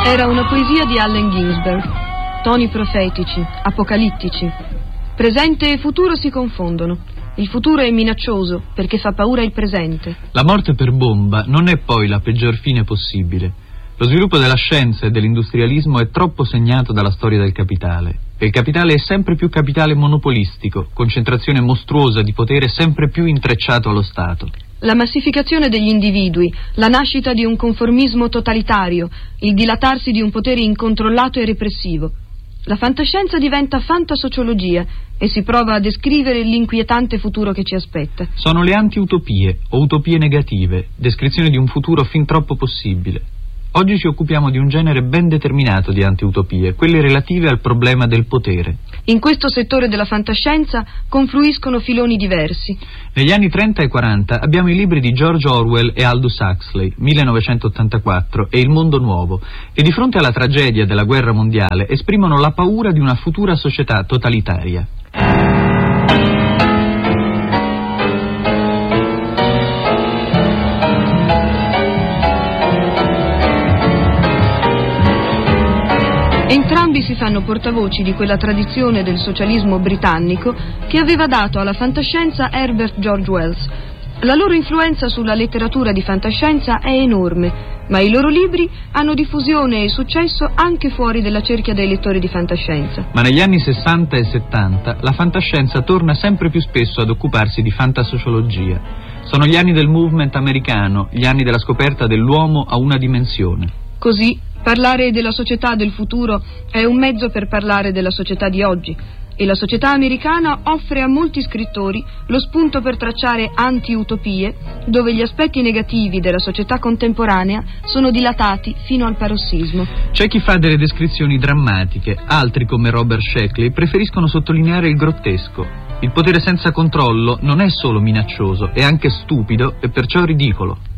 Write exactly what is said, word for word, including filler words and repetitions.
Era una poesia di Allen Ginsberg. Toni profetici, apocalittici. Presente e futuro si confondono. Il futuro è minaccioso perché fa paura il presente. La morte per bomba non è poi la peggior fine possibile. Lo sviluppo della scienza e dell'industrialismo è troppo segnato dalla storia del capitale. E il capitale è sempre più capitale monopolistico, concentrazione mostruosa di potere sempre più intrecciato allo Stato. La massificazione degli individui, la nascita di un conformismo totalitario, il dilatarsi di un potere incontrollato e repressivo. La fantascienza diventa fantasociologia e si prova a descrivere l'inquietante futuro che ci aspetta. Sono le anti-utopie o utopie negative, descrizione di un futuro fin troppo possibile. Oggi ci occupiamo di un genere ben determinato di anti-utopie, quelle relative al problema del potere. In questo settore della fantascienza confluiscono filoni diversi. Negli anni trenta e quaranta abbiamo i libri di George Orwell e Aldous Huxley, millenovecentottantaquattro, e Il mondo nuovo, e di fronte alla tragedia della guerra mondiale esprimono la paura di una futura società totalitaria. Entrambi si fanno portavoci di quella tradizione del socialismo britannico che aveva dato alla fantascienza Herbert George Wells. La loro influenza sulla letteratura di fantascienza è enorme, ma i loro libri hanno diffusione e successo anche fuori della cerchia dei lettori di fantascienza. Ma negli anni sessanta e settanta la fantascienza torna sempre più spesso ad occuparsi di fantasociologia. Sono gli anni del movement americano, gli anni della scoperta dell'uomo a una dimensione. Così, parlare della società del futuro è un mezzo per parlare della società di oggi, e la società americana offre a molti scrittori lo spunto per tracciare anti-utopie, dove gli aspetti negativi della società contemporanea sono dilatati fino al parossismo. C'è chi fa delle descrizioni drammatiche, altri come Robert Sheckley preferiscono sottolineare il grottesco. Il potere senza controllo non è solo minaccioso, è anche stupido e perciò ridicolo.